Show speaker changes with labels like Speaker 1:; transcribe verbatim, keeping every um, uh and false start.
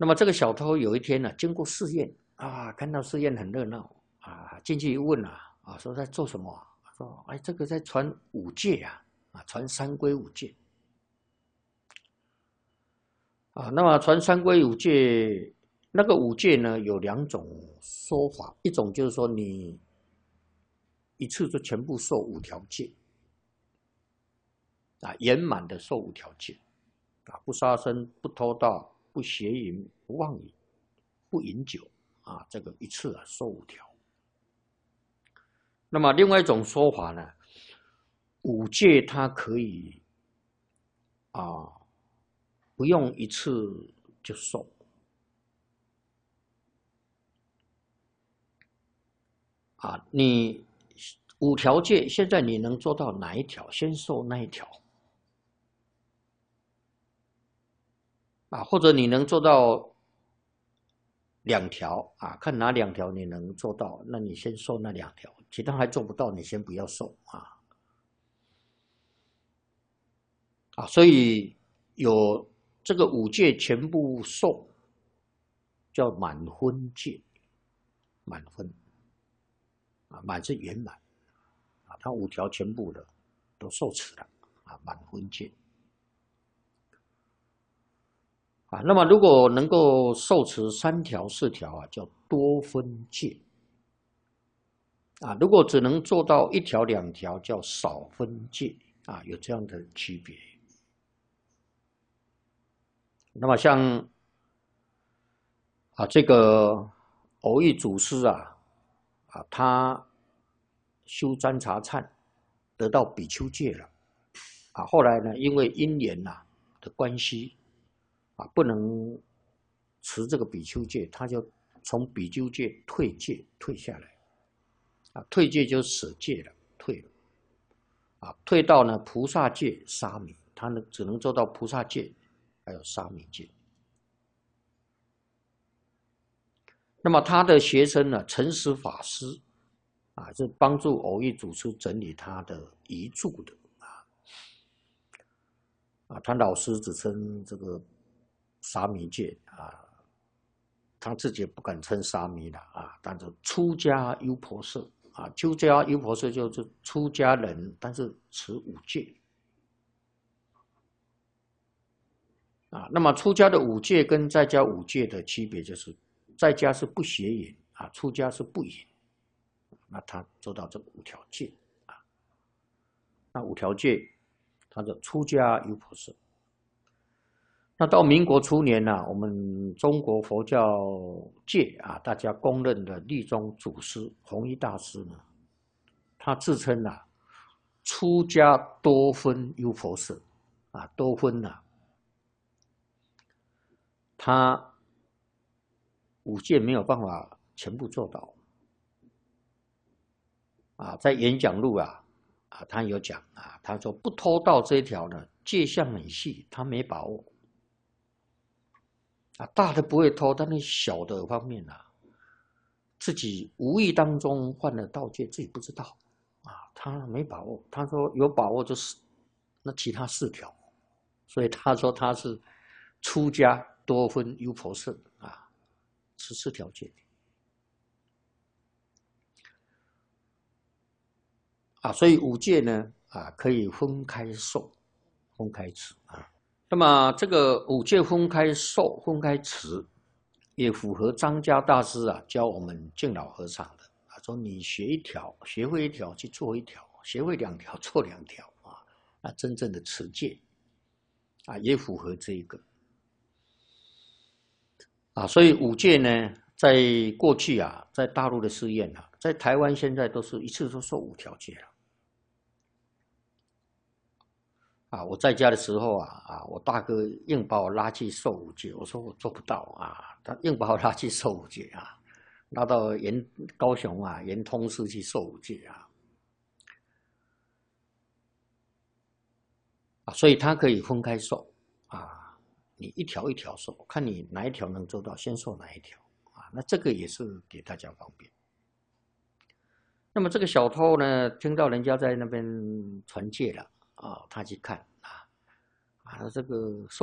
Speaker 1: 那么这个小偷有一天呢、啊，经过寺院啊，看到寺院很热闹啊，进去一问啊，啊说在做什么、啊？说哎，这个在传五戒啊，啊传三规五戒。啊，那么传三规五戒，那个五戒呢有两种说法，一种就是说你一次就全部受五条戒，啊，圆满的受五条戒，啊，不杀生，不偷盗，不邪淫，不妄语，不饮酒，啊，这个一次啊受五条。那么另外一种说法呢，五戒它可以啊不用一次就受。啊，你五条戒，现在你能做到哪一条，先受那一条。啊，或者你能做到两条啊，看哪两条你能做到，那你先受那两条，其他还做不到，你先不要受啊。啊，所以有这个五戒全部受，叫满分戒，满分。啊，满是圆满，啊，他五条全部的都受持了，啊，满分戒。啊，那么如果能够受持三条四条啊，叫多分戒。啊，如果只能做到一条两条，叫少分戒。啊，有这样的区别。那么像啊这个藕益祖师啊，啊他修占察忏，得到比丘戒了。啊，后来呢，因为因缘呐、啊、的关系，啊不能持这个比丘戒，他就从比丘戒退戒退下来。啊，退戒就舍戒了，退了。啊，退到呢菩萨戒沙弥，他呢只能做到菩萨戒，还有沙弥戒。那么他的学生呢，诚实法师，啊，是帮助藕益祖师整理他的遗著的啊。啊，他老师只称这个沙弥戒啊，他自己也不敢称沙弥了啊，但是出家优婆塞啊，出家优婆塞就是出家人，但是持五戒。啊，那么出家的五戒跟在家五戒的区别就是，在家是不邪淫啊，出家是不淫。那他做到这五条戒啊，那五条戒，他叫出家优婆塞。那到民国初年呢、啊，我们中国佛教界啊，大家公认的律宗祖师弘一大师呢，他自称啊，出家多分优婆塞啊，多分呢、啊。他五戒没有办法全部做到，啊，在演讲录啊，啊，他有讲啊，他说不偷盗这一条呢，戒相很细，他没把握，啊，大的不会偷，但是小的方面啊，自己无意当中犯了盗戒，自己不知道，啊，他没把握，他说有把握就是那其他四条，所以他说他是出家多分优婆塞啊。十四条戒啊，所以五戒呢啊可以分开受，分开持啊。那么这个五戒分开受、分开持，也符合张家大师啊教我们敬老和尚的啊，说你学一条，学会一条去做一条，学会两条做两条啊，那真正的持戒啊也符合这一个啊。所以五戒呢。在过去啊，在大陆的寺院啊，在台湾现在都是一次都受五条戒了。啊，我在家的时候啊，啊，我大哥硬把我拉去受五戒，我说我做不到啊，他硬把我拉去受五戒啊，拉到沿高雄啊，沿通寺去受五戒啊，啊，所以他可以分开受啊，你一条一条受，看你哪一条能做到，先受哪一条。那这个也是给大家方便。那么这个小偷呢，听到人家在那边传戒了啊，他去看啊，啊，这个受